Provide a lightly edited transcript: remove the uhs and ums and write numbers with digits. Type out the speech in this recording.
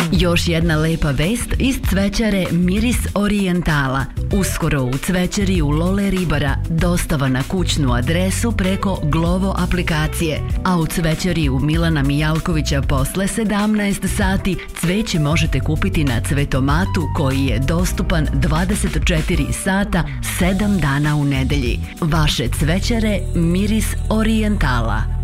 Još jedna lepa vest iz cvećare Miris Orijentala. Uskoro u cvećari u Lole Ribara dostava na kućnu adresu preko Glovo aplikacije, a u cvećari u Milana Mijalkovića posle 17 sati cveće možete kupiti na cvetomatu koji je dostupan 24 sata 7 dana u nedelji. Vaše cvećare Miris Orijentala.